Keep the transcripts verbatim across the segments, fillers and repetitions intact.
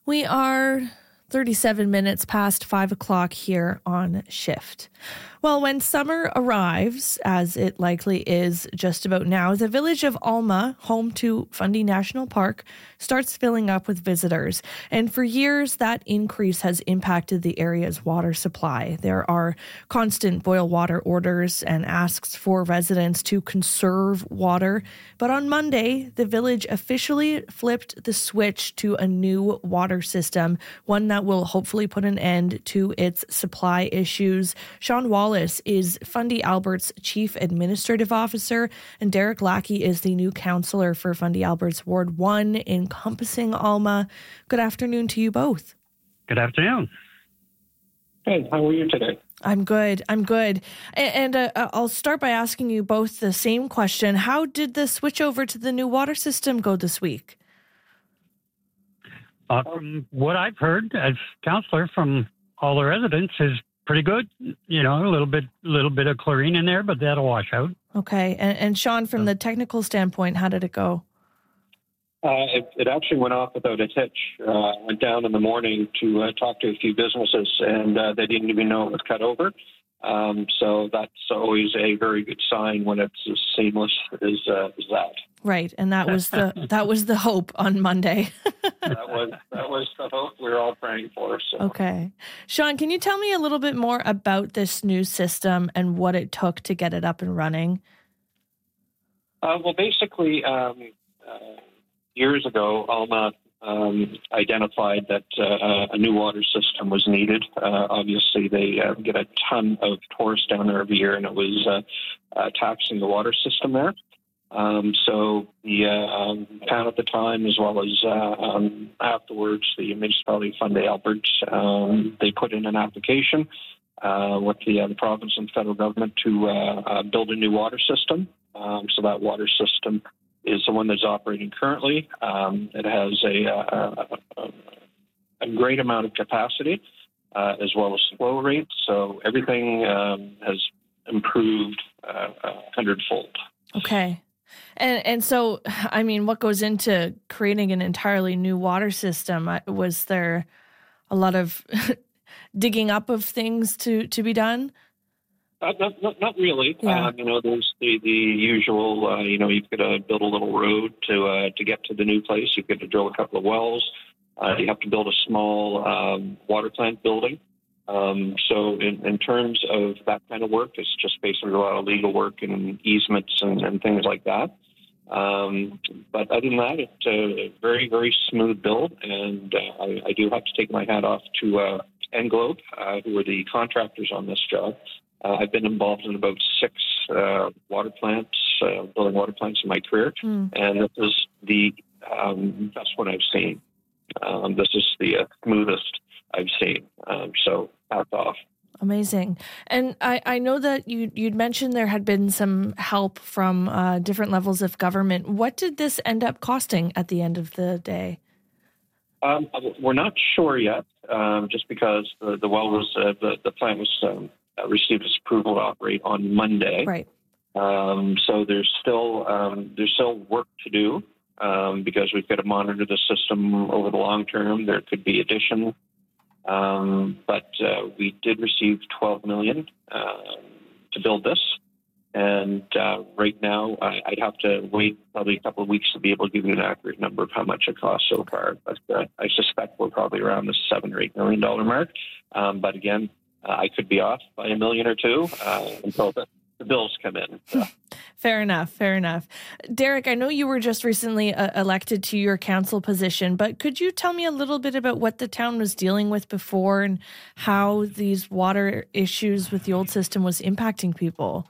We are thirty-seven minutes past five o'clock here on Shift. Well, when summer arrives, as it likely is just about now, the village of Alma, home to Fundy National Park, starts filling up with visitors. And for years, that increase has impacted the area's water supply. There are constant boil water orders and asks for residents to conserve water. But on Monday, the village officially flipped the switch to a new water system, one that will hopefully put an end to its supply issues. Sean Wallace is Fundy Albert's Chief Administrative Officer, and Derek Lackey is the new councillor for Fundy Albert's Ward one, encompassing Alma. Good afternoon to you both. Good afternoon. Hey, how are you today? I'm good. I'm good. And, and uh, I'll start by asking you both the same question. How did the switch over to the new water system go this week? Uh, from what I've heard as councillor from all the residents is pretty good. You know, a little bit, little bit of chlorine in there, but that'll wash out. Okay. And, and Sean, from the technical standpoint, how did it go? Uh, it, it actually went off without a hitch. Uh, I went down in the morning to uh, talk to a few businesses, and uh, they didn't even know it was cut over. Um, so that's always a very good sign when it's as seamless as, uh, as that. Right, and that was the that was the hope on Monday. that was that was the hope we were all praying for. So. Okay, Sean, can you tell me a little bit more about this new system and what it took to get it up and running? Uh, well, basically, um, uh, years ago, Alma um, identified that uh, a new water system was needed. Uh, obviously, they uh, get a ton of tourists down there every year, and it was uh, uh, taxing the water system there. Um, so the uh, um, town at the time, as well as uh, um, afterwards, the municipality of Fundy Albert, um, they put in an application uh, with the, uh, the province and federal government to uh, uh, build a new water system. Um, so that water system is the one that's operating currently. Um, it has a, a, a, a great amount of capacity uh, as well as flow rate. So everything um, has improved uh, a hundredfold. Okay. And and so, I mean, what goes into creating an entirely new water system? Was there a lot of digging up of things to, to be done? Uh, not, not, not really. Yeah. Um, you know, there's the, the usual, uh, you know, you've got to build a little road to uh, to get to the new place. You've got to drill a couple of wells. Uh, you have to build a small um, water plant building. Um, so in, in terms of that kind of work, it's just basically a lot of legal work and easements and, and things like that. Um, but other than that, it's a very, very smooth build. And uh, I, I do have to take my hat off to uh, Englobe, uh, who are the contractors on this job. Uh, I've been involved in about six uh, water plants, uh, building water plants in my career. Mm. And this is the um, best one I've seen. Um, this is the uh, smoothest I've seen. Um, so hats off. Amazing. And I, I know that you, you'd mentioned there had been some help from uh, different levels of government. What did this end up costing at the end of the day? Um, we're not sure yet, um, just because the, the well was, uh, the, the plant was um, received its approval to operate on Monday. Right. Um, so there's still um, there's still work to do um, because we've got to monitor the system over the long term. There could be addition. Um, but uh, we did receive twelve million dollars uh, to build this. And uh, right now, I, I'd have to wait probably a couple of weeks to be able to give you an accurate number of how much it costs so far. But uh, I suspect we're probably around the seven or eight million dollar mark. Um, but again, uh, I could be off by a million or two uh, until the, the bills come in. So. Fair enough. Fair enough. Derek, I know you were just recently uh, elected to your council position, but could you tell me a little bit about what the town was dealing with before and how these water issues with the old system was impacting people?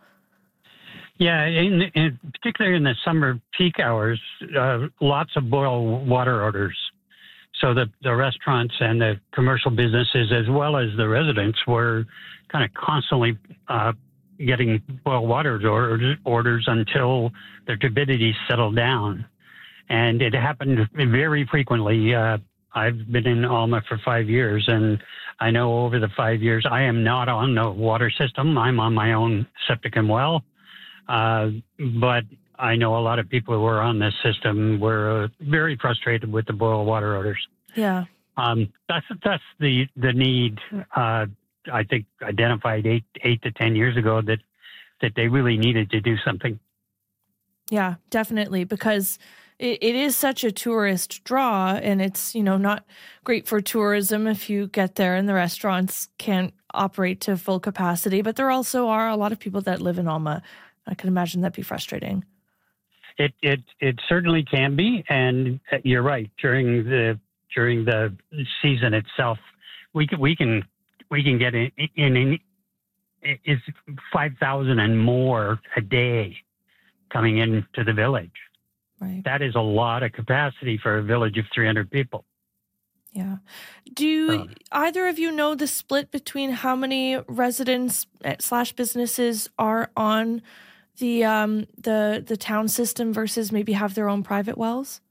Yeah, in, in particularly in the summer peak hours, uh, lots of boil water orders. So the, the restaurants and the commercial businesses, as well as the residents, were kind of constantly uh, getting boil water orders, orders until their turbidity settled down. And it happened very frequently. Uh, I've been in Alma for five years, and I know over the five years, I am not on the water system. I'm on my own septic and well. Uh, but I know a lot of people who were on this system were uh, very frustrated with the boil water orders. Yeah. Um, that's that's the the need. Uh, I think identified eight eight to ten years ago that that they really needed to do something. Yeah, definitely, because it, it is such a tourist draw, and it's, you know, not great for tourism if you get there and the restaurants can't operate to full capacity. But there also are a lot of people that live in Alma. I can imagine that'd be frustrating. It it it certainly can be, and you're right. During the during the season itself, we can we can we can get in, in, in is five thousand and more a day coming into the village. Right. That is a lot of capacity for a village of three hundred people. Yeah. Do you, Uh, either of you know the split between how many residents slash businesses are on the um the the town system versus maybe have their own private wells?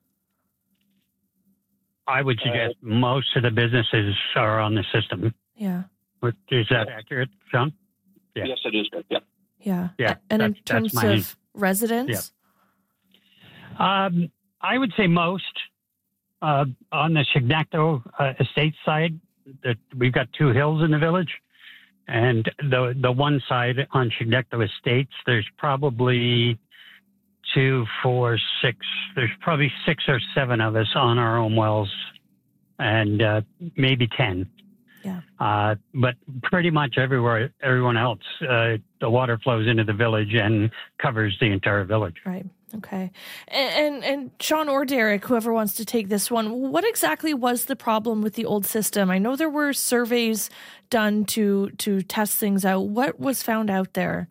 I would suggest uh, most of the businesses are on the system. Yeah. Is that accurate, Sean? Yeah. Yes, it is. Yeah. Yeah. Yeah. And in terms of residents? Yeah. Um, I would say most. Uh, on the Chignecto uh, estate side, that we've got two hills in the village. And the the one side on Chignecto Estates, there's probably two, four, six, there's probably six or seven of us on our own wells, and uh, maybe ten. Yeah. Uh, but pretty much everywhere, everyone else, uh, the water flows into the village and covers the entire village. Right. Okay. And, and and Sean or Derek, whoever wants to take this one, what exactly was the problem with the old system? I know there were surveys done to to test things out. What was found out there?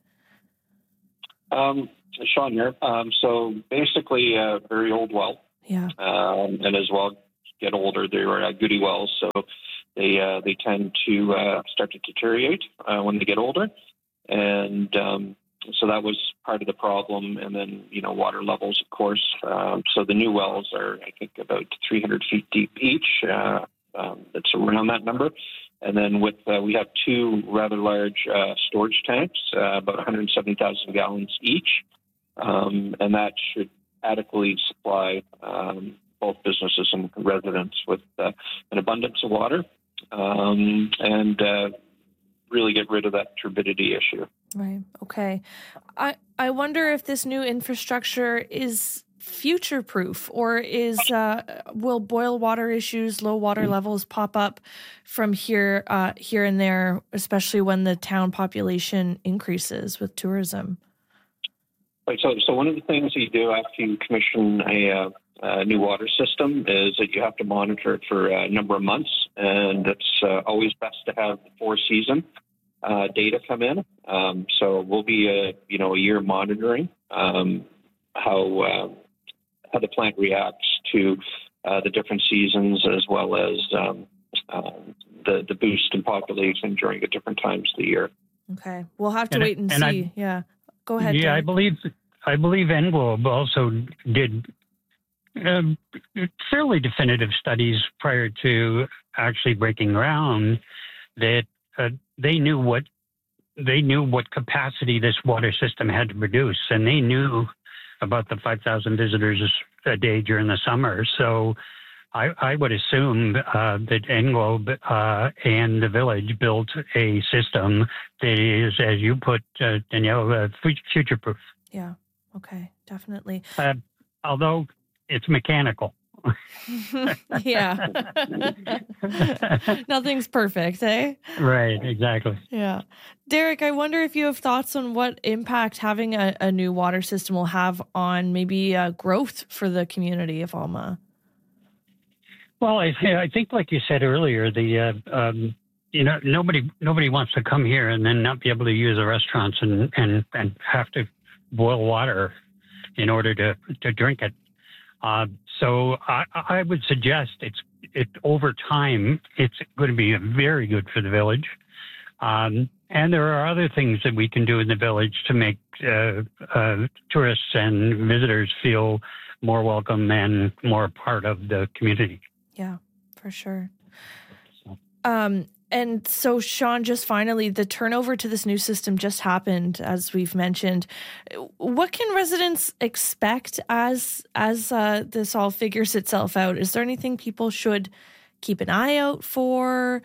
Um, Sean here. Um, so basically, a very old well. Yeah. Um, and as well, get older, they were uh, goody wells, so they uh, they tend to uh, start to deteriorate uh, when they get older, and um, so that was part of the problem. And then, you know, water levels, of course. Um, so the new wells are, I think, about three hundred feet deep each. Uh, um, that's around that number. And then with uh, we have two rather large uh, storage tanks, uh, about one hundred seventy thousand gallons each, um, and that should adequately supply um, both businesses and residents with uh, an abundance of water, um, and uh, really get rid of that turbidity issue. Right. Okay. I, I wonder if this new infrastructure is future-proof, or is uh, will boil water issues, low water levels pop up from here uh, here and there, especially when the town population increases with tourism? Right. So, so one of the things that you do after you commission a, uh, a new water system is that you have to monitor it for a number of months, and it's uh, always best to have the four-season uh, data come in. Um, so we'll be a you know a year monitoring um, how uh, how the plant reacts to uh, the different seasons, as well as um, uh, the the boost in population during the different times of the year. Okay, we'll have to and wait and, and see. I, yeah, go ahead. Yeah, Derek. I believe I believe Englobe also did um, fairly definitive studies prior to actually breaking ground that uh, they knew what they knew what capacity this water system had to produce, and they knew about the five thousand visitors a day during the summer. So I, I would assume uh, that Englobe uh, and the village built a system that is, as you put, uh, Danielle, uh, future-proof. Yeah, okay, definitely. Uh, although it's mechanical. Yeah. Nothing's perfect, eh? Right, exactly. Yeah. Derek, I wonder if you have thoughts on what impact having a, a new water system will have on maybe uh, growth for the community of Alma. Well, I, I think, like you said earlier, the uh, um, you know nobody nobody wants to come here and then not be able to use the restaurants and and, and have to boil water in order to, to drink it. Uh, so I, I would suggest it's it over time it's going to be very good for the village, um, and there are other things that we can do in the village to make uh, uh, tourists and visitors feel more welcome and more part of the community. Yeah, for sure. Um, and so, Sean, just finally, the turnover to this new system just happened, as we've mentioned. What can residents expect as as uh, this all figures itself out? Is there anything people should keep an eye out for?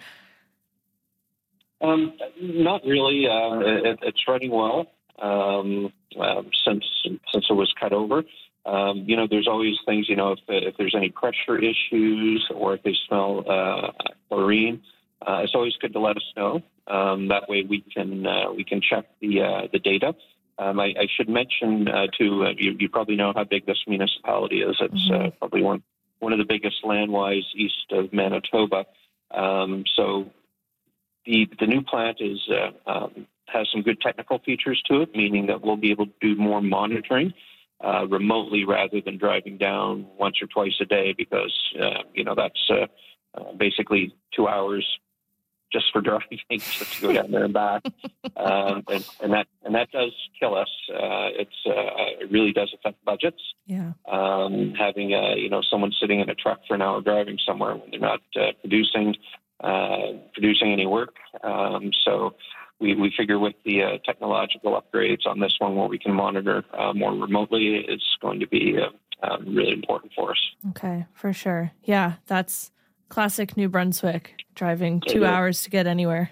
Um, not really. Uh, it, it's running well um, uh, since since it was cut over. Um, you know, there's always things. You know, if if there's any pressure issues or if they smell uh, chlorine, uh, it's always good to let us know. Um, that way, we can uh, we can check the uh, the data. Um, I, I should mention uh, too. Uh, you, you probably know how big this municipality is. It's mm-hmm. uh, probably one one of the biggest land-wise east of Manitoba. Um, so. The the new plant is uh, um, has some good technical features to it, meaning that we'll be able to do more monitoring uh, remotely rather than driving down once or twice a day, because uh, you know that's uh, uh, basically two hours just for driving, just to go down there and back, um, and, and that and that does kill us. Uh, it's uh, it really does affect budgets. Yeah, um, having uh, you know someone sitting in a truck for an hour driving somewhere when they're not uh, producing. Uh, producing any work. Um, so we, we figure with the uh, technological upgrades on this one where we can monitor uh, more remotely, it's going to be uh, uh, really important for us. Okay, for sure. Yeah, that's classic New Brunswick, driving two hours to get anywhere.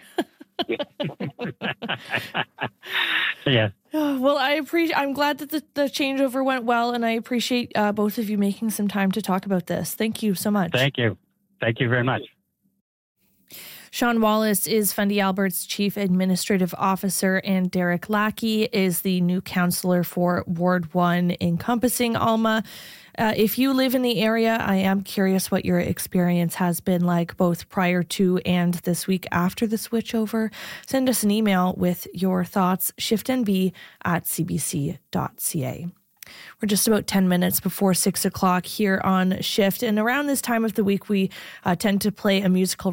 Yeah. Well, I appreciate. I'm glad that the, the changeover went well, and I appreciate uh, both of you making some time to talk about this. Thank you so much. Thank you. Thank you very much. Sean Wallace is Fundy Albert's Chief Administrative Officer, and Derek Lackey is the new councillor for Ward one, encompassing Alma. Uh, if you live in the area, I am curious what your experience has been like both prior to and this week after the switchover. Send us an email with your thoughts, shiftnb at c b c dot c a. We're just about ten minutes before six o'clock here on Shift. And around this time of the week, we uh, tend to play a musical